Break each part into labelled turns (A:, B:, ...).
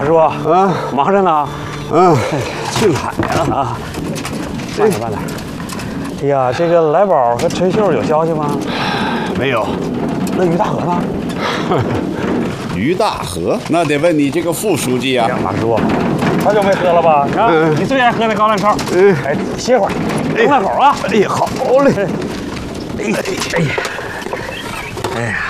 A: 马叔啊，忙着呢。去哪儿了啊？慢点，慢点。哎呀，这个来宝和陈秀有消息吗？
B: 没有。
A: 那于大河呢？
B: 于大河，那得问你这个副书记啊。
A: 马叔，好久没喝了吧？啊，你最爱喝的高粱烧。哎，歇会儿，等会儿啊。
B: 哎呀，好嘞。
A: 哎呀，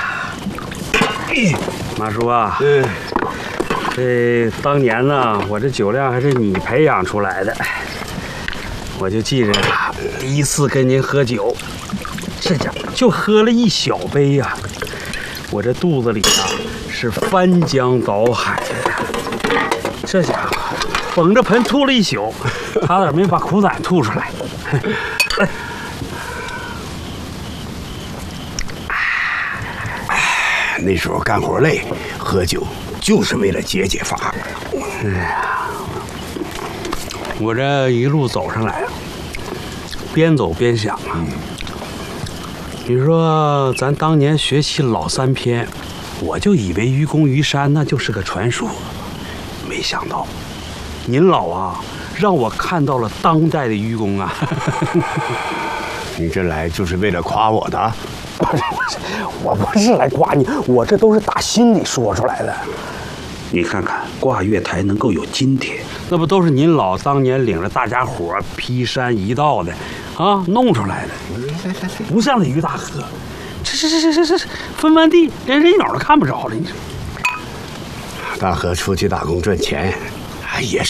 A: 马叔啊，这当年呢，我这酒量还是你培养出来的。我就记着第一次跟您喝酒，这家伙就喝了一小杯呀，我这肚子里啊是翻江倒海的。这家伙捧着盆吐了一宿，差点没把苦胆吐出来。
B: 那时候干活累，喝酒就是为了解解乏。
A: 哎呀，我这一路走上来，边走边想啊。你说咱当年学习老三篇，我就以为愚公移山那就是个传说，没想到您老啊让我看到了当代的愚公啊。
B: 你这来就是为了夸我的？
A: 我不是来夸你，我这都是打心里说出来的。你看看挂月台能够有今天，那不都是您老当年领着大家伙劈山一道的啊弄出来的？不像那于大河，这分完地连人影都看不着了。你说，
B: 大河出去打工赚钱，也是。